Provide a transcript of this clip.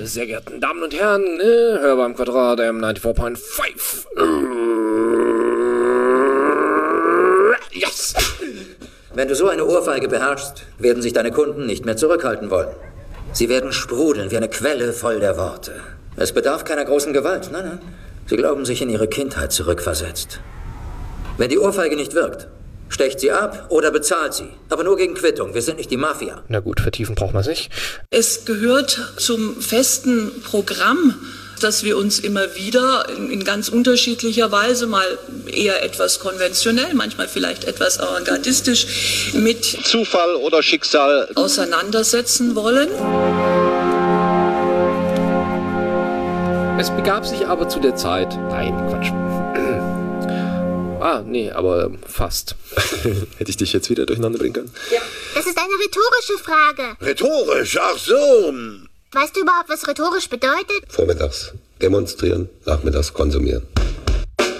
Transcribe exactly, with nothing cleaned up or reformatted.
Meine sehr geehrten Damen und Herren, äh, hör beim Quadrat M vierundneunzig Komma fünf. Yes! Wenn du so eine Ohrfeige beherrschst, werden sich deine Kunden nicht mehr zurückhalten wollen. Sie werden sprudeln wie eine Quelle voll der Worte. Es bedarf keiner großen Gewalt, nein, nein. Sie glauben sich in ihre Kindheit zurückversetzt. Wenn die Ohrfeige nicht wirkt, stecht sie ab oder bezahlt sie. Aber nur gegen Quittung. Wir sind nicht die Mafia. Na gut, vertiefen braucht man sich. Es gehört zum festen Programm, dass wir uns immer wieder in, in ganz unterschiedlicher Weise, mal eher etwas konventionell, manchmal vielleicht etwas avantgardistisch, mit Zufall oder Schicksal auseinandersetzen wollen. Es begab sich aber zu der Zeit... Nein, Quatsch. Ah, nee, aber fast. Hätte ich dich jetzt wieder durcheinander bringen können? Ja. Das ist eine rhetorische Frage. Rhetorisch, ach so. Weißt du überhaupt, was rhetorisch bedeutet? Vormittags demonstrieren, nachmittags konsumieren.